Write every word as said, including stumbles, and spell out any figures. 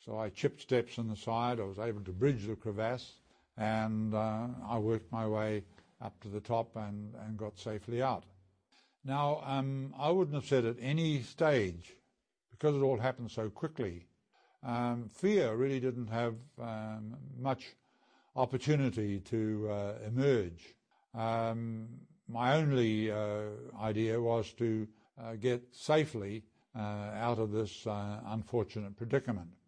So I chipped steps in the side. I was able to bridge the crevasse, and uh, I worked my way up to the top and, and got safely out. Now, um, I wouldn't have said at any stage, because it all happened so quickly, um, fear really didn't have um, much opportunity to uh, emerge. Um, my only uh, idea was to uh, get safely uh, out of this uh, unfortunate predicament.